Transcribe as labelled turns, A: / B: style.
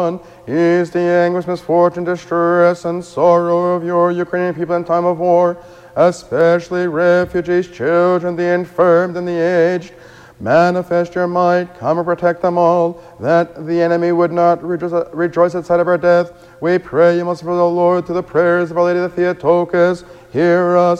A: Ease the anguish, misfortune, distress, and sorrow of your Ukrainian people in time of war, especially refugees, children, the infirm, and the aged. Manifest your might, come and protect them all, that the enemy would not rejoice at sight of our death. We pray you, most for the Lord, through the prayers of Our Lady of the Theotokos, hear us.